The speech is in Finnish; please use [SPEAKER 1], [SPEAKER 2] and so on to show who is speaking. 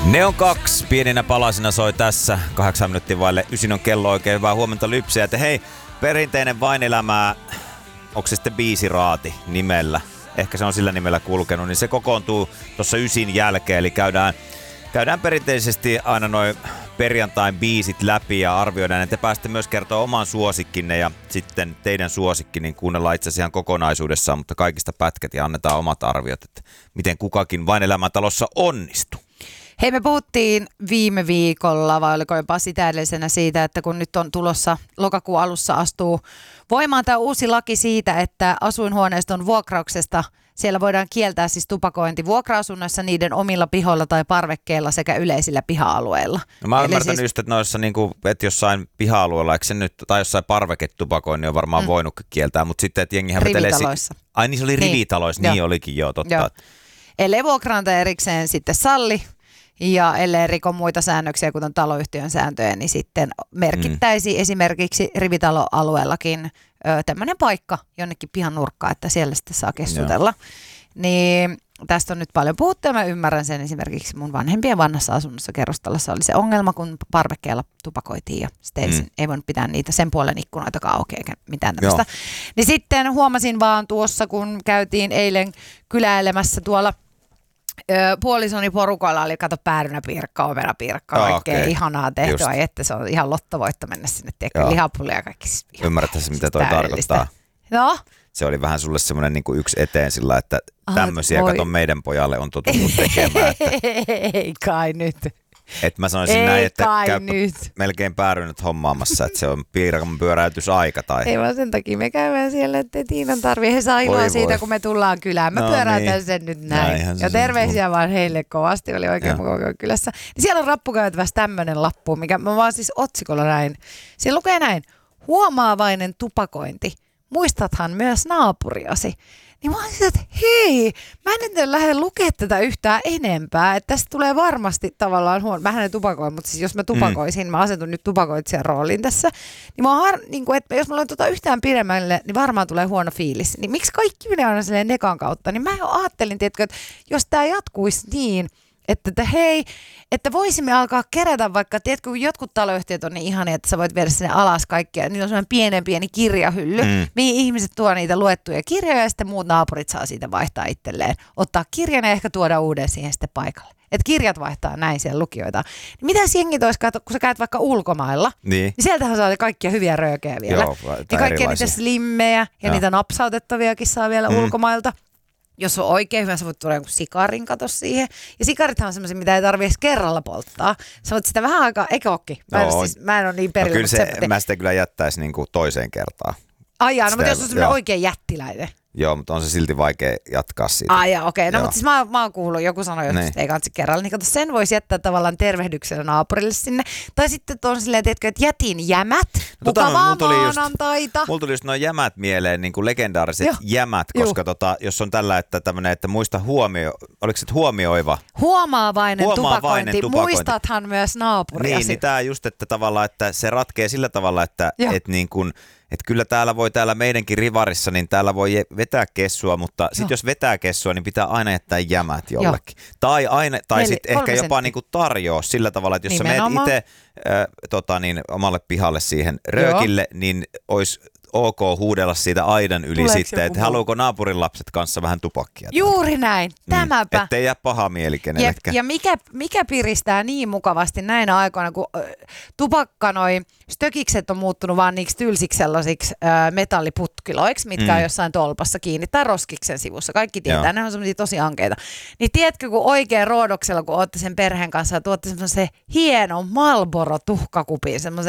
[SPEAKER 1] Neon 2 pieninä palasina soi tässä. 8 minuuttia vaille 9 on kello. Oikein hyvää huomenta Lypsiä. Että hei, perinteinen Vain-elämää, onko se sitten biisiraati nimellä? Ehkä se on sillä nimellä kulkenut, niin se kokoontuu tuossa 9 jälkeen. Eli käydään perinteisesti aina noin perjantain biisit läpi ja arvioidaan, että te pääsette myös kertoa oman suosikkinne ja sitten teidän suosikki, niin kuunnellaan itse asiassa ihan kokonaisuudessaan, mutta kaikista pätkät ja annetaan omat arviot, että miten kukakin Vain-elämän talossa onnistuu.
[SPEAKER 2] Hei, me puhuttiin viime viikolla, vai oliko jopa sitä edellisenä siitä, että kun nyt on tulossa lokakuun alussa astuu voimaan tämä uusi laki siitä, että asuinhuoneiston vuokrauksesta siellä voidaan kieltää siis tupakointi vuokra-asunnoissa niiden omilla pihoilla tai parvekkeilla sekä yleisillä piha-alueilla.
[SPEAKER 1] No mä oon ymmärtänyt
[SPEAKER 2] siis
[SPEAKER 1] just, että noissa että jossain piha-alueella, eikö se nyt, tai jossain parveketupakoinnin on varmaan voinut kieltää, mutta sitten, että jengihän
[SPEAKER 2] rivitaloissa.
[SPEAKER 1] Ai niin, se oli rivitaloissa, niin olikin, joo, totta. Joo.
[SPEAKER 2] Ellei vuokraanta erikseen sitten salli, ja ellei riko muita säännöksiä, kuten taloyhtiön sääntöjä, niin sitten merkittäisi esimerkiksi rivitaloalueellakin tämmöinen paikka jonnekin pihan nurkkaan, että siellä sitten saa keskustella. Niin tästä on nyt paljon puhuttu ja mä ymmärrän sen esimerkiksi mun vanhempien vanhassa asunnossa kerrostalossa oli se ongelma, kun parvekkeella tupakoitiin ja sitten ei voinut pitää niitä sen puolen ikkunoitakaan auki eikä mitään tämmöistä. Niin sitten huomasin vaan tuossa, kun käytiin eilen kyläilemässä tuolla puolisoni porukalla oli, kato, päärynäpiirakka, omenapiirakka, kaikkea ihanaa tehty. Ai, että se on ihan lottovoitto mennä sinne, tiedätkö, lihapullia ja kaikki.
[SPEAKER 1] Ymmärrätkö, mitä toi tarkoittaa?
[SPEAKER 2] No?
[SPEAKER 1] Se oli vähän sulle semmoinen niin kuin yksi eteen sillä, että tämmöisiä, kato, meidän pojalle on totuttu tekemään. Että
[SPEAKER 2] ei kai nyt.
[SPEAKER 1] Että mä sanoisin näin, että käypä melkein päärynät hommaamassa, että se on piirakan pyöräytysaika. Tai
[SPEAKER 2] ei vaan sen takia me käydään siellä, että Tiinan tarvii. He saa iloa siitä, kun me tullaan kylään. Mä pyöräytän sen nyt näin. Ja terveisiä vaan heille kovasti, oli oikein mukava kylässä. Niin siellä on rappukäytävässä tämmöinen lappu, mikä mä vaan siis otsikolla näin. Siellä lukee näin: huomaavainen tupakointi. Muistathan myös naapuriasi. Niin mä olisin, että hei, mä en lähde lukemaan tätä yhtään enempää, että tästä tulee varmasti tavallaan huono. Mähän en tupakoi, mutta siis jos mä tupakoisin, mä asetun nyt tupakoitsijan rooliin tässä, niin mä oon niin kuin, että jos mä olen yhtään pidemmälle, niin varmaan tulee huono fiilis. Niin miksi kaikki menee aina silleen nekan kautta? Niin mä ajattelin, tiedätkö, että jos tää jatkuisi niin, että hei, että voisimme alkaa kerätä vaikka, tiedätkö, kun jotkut taloyhtiöt on niin ihania, että sä voit viedä sinne alas kaikkea. Niillä on sellainen pieni kirjahylly, mihin ihmiset tuo niitä luettuja kirjoja ja sitten muut naapurit saa siitä vaihtaa itselleen. Ottaa kirjan ja ehkä tuoda uuden siihen sitten paikalle. Että kirjat vaihtaa näin siellä lukijoita. Niin mitäs jengit olisi, kun sä käyt vaikka ulkomailla, niin sieltähän saa kaikkia hyviä röökejä vielä.
[SPEAKER 1] Joo,
[SPEAKER 2] ja kaikkia niitä slimmejä ja niitä napsautettaviakin saa vielä ulkomailta. Jos on oikein hyvä, sä voit tuoda jonkun sikarin, kato siihen. Ja sikarithan on semmoisia, mitä ei tarvitse kerralla polttaa. Sä voit sitä vähän aikaa, eikö ookin? Mä en ole niin perillä.
[SPEAKER 1] No kyllä mä sitä kyllä jättäisi niin kuin toiseen kertaan.
[SPEAKER 2] Ai jaa, no mutta jos on semmoinen oikein jättiläinen.
[SPEAKER 1] Joo, mutta on se silti vaikea jatkaa siitä.
[SPEAKER 2] Ai jaa, okei. No mutta siis mä oon kuullut, joku sanoi, että ei kansi kerralla. Niin kato, sen voisi jättää tavallaan tervehdyksenä naapurille sinne. Tai sitten on silleen, tiedätkö, että jätin jämät. Mukavaa maanantaita.
[SPEAKER 1] Mulla tuli just noin jämät mieleen, niin kuin legendaariset jämät, koska jos on tällä, että tämmöinen, että muista oliko se huomioiva?
[SPEAKER 2] Huomaavainen tupakointi. Muistathan myös naapuriasi.
[SPEAKER 1] Niin tää just, että tavallaan, että se ratkee sillä tavalla, että niin kuin että kyllä täällä meidänkin rivarissa, niin täällä voi vetää kessua, mutta sitten jos vetää kessua, niin pitää aina jättää jämät jollekin. Tai sitten ehkä jopa niinku tarjoa sillä tavalla, että jos sä menet itse omalle pihalle siihen röökille, niin olisi ok huudella siitä aidan yli sitten, että haluuko naapurin lapset kanssa vähän tupakkia.
[SPEAKER 2] Juuri näin, tämäpä.
[SPEAKER 1] Ettei jää paha mieli kenellekään.
[SPEAKER 2] Ja mikä piristää niin mukavasti näinä aikoina, kun tupakka noi stökikset on muuttunut vaan niiksi tylsiksi sellaisiksi metalliputkiloiksi, mitkä on jossain tolpassa kiinni tai roskiksen sivussa. Kaikki tietää, ne on semmoisia tosi ankeita. Niin tiedätkö, kun oikein roodoksella, kun ootte sen perheen kanssa ja tuotte semmoisen hieno Marlboro-tuhkakupin, semmoisen